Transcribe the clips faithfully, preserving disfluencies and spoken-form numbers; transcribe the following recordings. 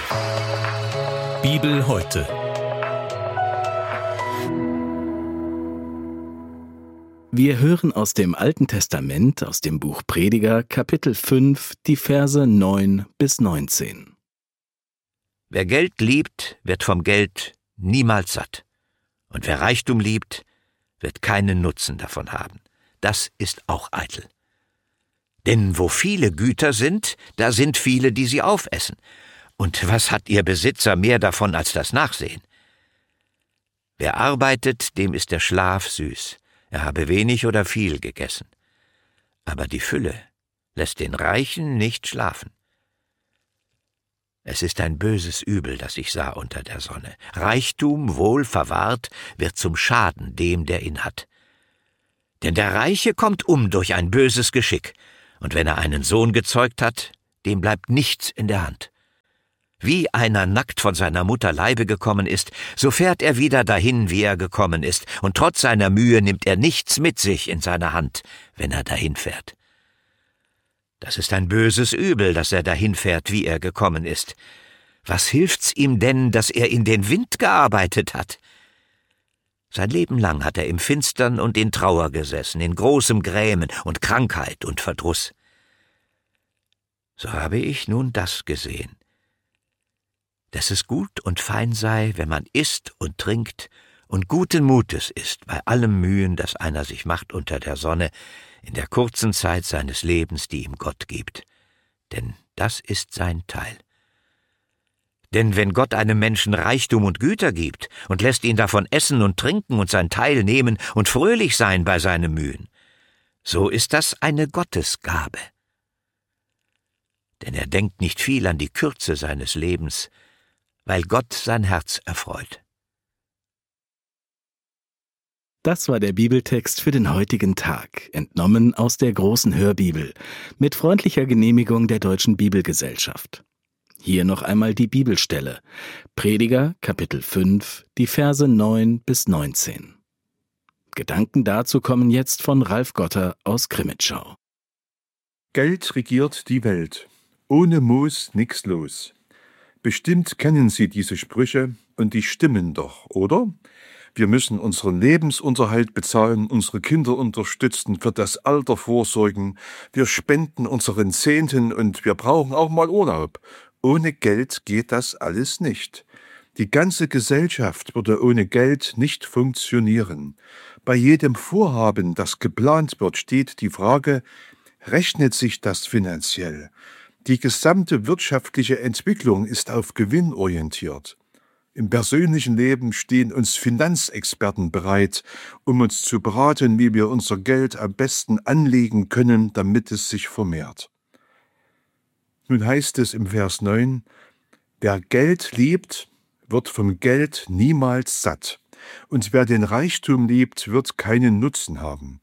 Bibel heute. Wir hören aus dem Alten Testament, aus dem Buch Prediger, Kapitel fünf, die Verse neun bis neunzehn. Wer Geld liebt, wird vom Geld niemals satt. Und wer Reichtum liebt, wird keinen Nutzen davon haben. Das ist auch eitel. Denn wo viele Güter sind, da sind viele, die sie aufessen. Und was hat ihr Besitzer mehr davon als das Nachsehen? Wer arbeitet, dem ist der Schlaf süß. Er habe wenig oder viel gegessen. Aber die Fülle lässt den Reichen nicht schlafen. Es ist ein böses Übel, das ich sah unter der Sonne. Reichtum, wohl verwahrt, wird zum Schaden dem, der ihn hat. Denn der Reiche kommt um durch ein böses Geschick, und wenn er einen Sohn gezeugt hat, dem bleibt nichts in der Hand. Wie einer nackt von seiner Mutter Leibe gekommen ist, so fährt er wieder dahin, wie er gekommen ist, und trotz seiner Mühe nimmt er nichts mit sich in seine Hand, wenn er dahin fährt. Das ist ein böses Übel, dass er dahin fährt, wie er gekommen ist. Was hilft's ihm denn, dass er in den Wind gearbeitet hat? Sein Leben lang hat er im Finstern und in Trauer gesessen, in großem Grämen und Krankheit und Verdruss. So habe ich nun das gesehen, dass es gut und fein sei, wenn man isst und trinkt und guten Mutes ist bei allem Mühen, das einer sich macht unter der Sonne, in der kurzen Zeit seines Lebens, die ihm Gott gibt. Denn das ist sein Teil. Denn wenn Gott einem Menschen Reichtum und Güter gibt und lässt ihn davon essen und trinken und sein Teil nehmen und fröhlich sein bei seinen Mühen, so ist das eine Gottesgabe. Denn er denkt nicht viel an die Kürze seines Lebens, weil Gott sein Herz erfreut. Das war der Bibeltext für den heutigen Tag, entnommen aus der Großen Hörbibel, mit freundlicher Genehmigung der Deutschen Bibelgesellschaft. Hier noch einmal die Bibelstelle. Prediger, Kapitel fünf, die Verse neun bis neunzehn. Gedanken dazu kommen jetzt von Ralf Gotter aus Krimitschau. Geld regiert die Welt. Ohne Moos nix los. Bestimmt kennen Sie diese Sprüche und die stimmen doch, oder? Wir müssen unseren Lebensunterhalt bezahlen, unsere Kinder unterstützen, für das Alter vorsorgen, wir spenden unseren Zehnten und wir brauchen auch mal Urlaub. Ohne Geld geht das alles nicht. Die ganze Gesellschaft würde ohne Geld nicht funktionieren. Bei jedem Vorhaben, das geplant wird, steht die Frage, rechnet sich das finanziell? Die gesamte wirtschaftliche Entwicklung ist auf Gewinn orientiert. Im persönlichen Leben stehen uns Finanzexperten bereit, um uns zu beraten, wie wir unser Geld am besten anlegen können, damit es sich vermehrt. Nun heißt es im Vers neun, wer Geld liebt, wird vom Geld niemals satt, und wer den Reichtum liebt, wird keinen Nutzen haben.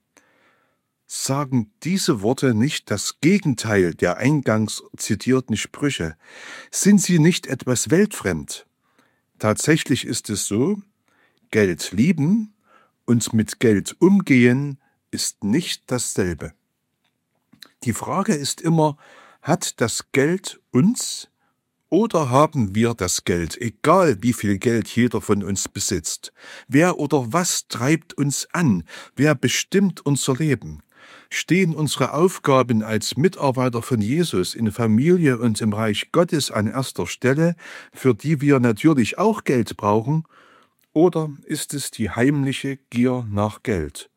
Sagen diese Worte nicht das Gegenteil der eingangs zitierten Sprüche? Sind sie nicht etwas weltfremd? Tatsächlich ist es so, Geld lieben und mit Geld umgehen ist nicht dasselbe. Die Frage ist immer, hat das Geld uns oder haben wir das Geld, egal wie viel Geld jeder von uns besitzt? Wer oder was treibt uns an? Wer bestimmt unser Leben? Stehen unsere Aufgaben als Mitarbeiter von Jesus in Familie und im Reich Gottes an erster Stelle, für die wir natürlich auch Geld brauchen, oder ist es die heimliche Gier nach Geld?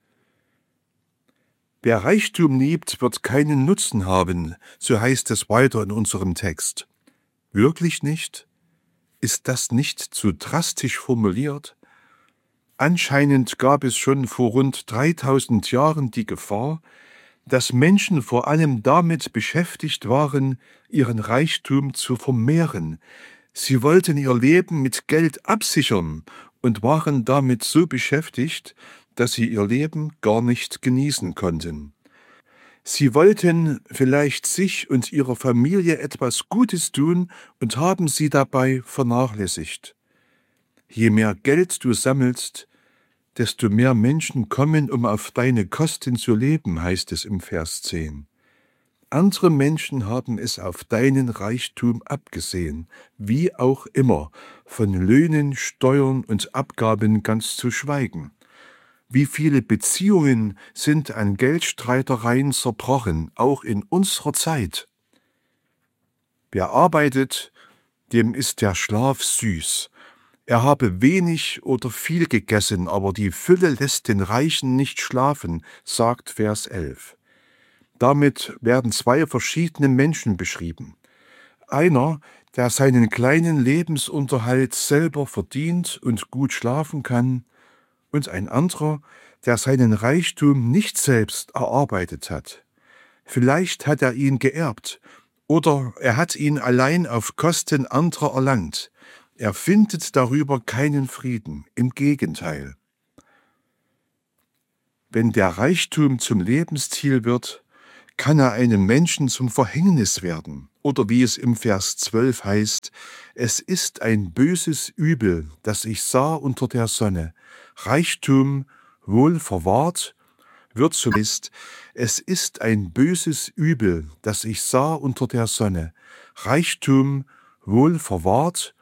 Wer Reichtum liebt, wird keinen Nutzen haben, so heißt es weiter in unserem Text. Wirklich nicht? Ist das nicht zu drastisch formuliert? Anscheinend gab es schon vor rund dreitausend Jahren die Gefahr, dass Menschen vor allem damit beschäftigt waren, ihren Reichtum zu vermehren. Sie wollten ihr Leben mit Geld absichern und waren damit so beschäftigt, dass sie ihr Leben gar nicht genießen konnten. Sie wollten vielleicht sich und ihrer Familie etwas Gutes tun und haben sie dabei vernachlässigt. Je mehr Geld du sammelst, desto mehr Menschen kommen, um auf deine Kosten zu leben, heißt es im Vers zehn. Andere Menschen haben es auf deinen Reichtum abgesehen, wie auch immer, von Löhnen, Steuern und Abgaben ganz zu schweigen. Wie viele Beziehungen sind an Geldstreitereien zerbrochen, auch in unserer Zeit. Wer arbeitet, dem ist der Schlaf süß. Er habe wenig oder viel gegessen, aber die Fülle lässt den Reichen nicht schlafen, sagt Vers elf. Damit werden zwei verschiedene Menschen beschrieben. Einer, der seinen kleinen Lebensunterhalt selber verdient und gut schlafen kann, und ein anderer, der seinen Reichtum nicht selbst erarbeitet hat. Vielleicht hat er ihn geerbt oder er hat ihn allein auf Kosten anderer erlangt. Er findet darüber keinen Frieden, im Gegenteil. Wenn der Reichtum zum Lebensziel wird, kann er einem Menschen zum Verhängnis werden. Oder wie es im Vers zwölf heißt, es ist ein böses Übel, das ich sah unter der Sonne. Reichtum, wohl verwahrt, wird so ist, es ist ein böses Übel, das ich sah unter der Sonne. Reichtum, wohl verwahrt,